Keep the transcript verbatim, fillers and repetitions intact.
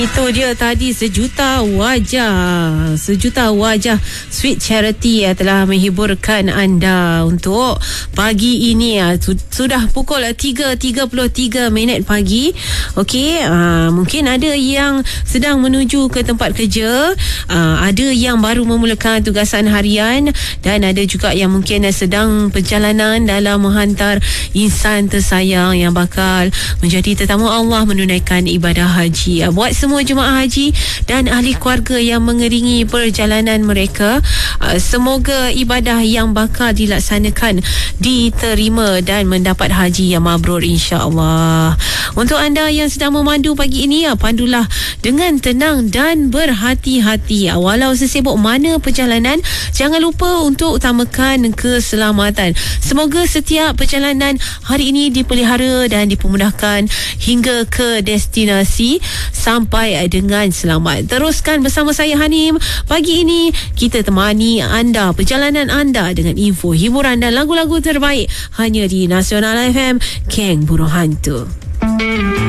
Itu dia tadi sejuta wajah Sejuta wajah Sweet Charity ya, telah menghiburkan anda untuk pagi ini ya. Sudah pukul tiga tiga puluh tiga minit pagi. Okey, uh, mungkin ada yang sedang menuju ke tempat kerja, uh, ada yang baru memulakan tugasan harian, dan ada juga yang mungkin sedang perjalanan dalam menghantar insan tersayang yang bakal menjadi tetamu Allah menunaikan ibadah haji. uh, Buat semua jemaah haji dan ahli keluarga yang mengiringi perjalanan mereka, uh, semoga ibadah yang bakal dilaksanakan diterima dan mendapat haji yang mabrur insya-Allah. Untuk anda yang sedang memandu pagi ini, uh, pandulah dengan tenang dan berhati-hati. uh, Walau sesibuk mana perjalanan, jangan lupa untuk utamakan keselamatan. Semoga setiap perjalanan hari ini dipelihara dan dipermudahkan hingga ke destinasi sampai dengan selamat. Teruskan bersama saya Hanim. Pagi ini kita temani anda, perjalanan anda dengan info, hiburan dan lagu-lagu terbaik hanya di Nasional F M, Geng Burung Hantu.